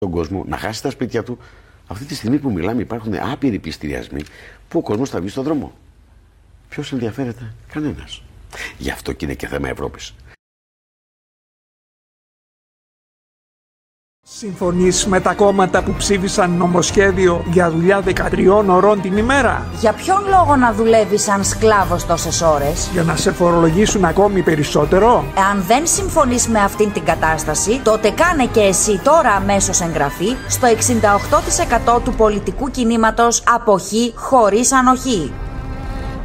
τον κόσμο να χάσει τα σπίτια του. Αυτή τη στιγμή που μιλάμε υπάρχουν άπειροι πληστηριασμοί που ο κόσμος θα βγει στον δρόμο. Ποιος ενδιαφέρεται? Κανένας. Γι' αυτό και είναι και θέμα Ευρώπης. Συμφωνείς με τα κόμματα που ψήφισαν νομοσχέδιο για δουλειά 13 ωρών την ημέρα? Για ποιον λόγο να δουλεύεις σαν σκλάβος τόσες ώρες? Για να σε φορολογήσουν ακόμη περισσότερο? Αν δεν συμφωνείς με αυτήν την κατάσταση, τότε κάνε και εσύ τώρα αμέσως εγγραφή στο 68% του πολιτικού κινήματος Αποχή χωρίς Ανοχή.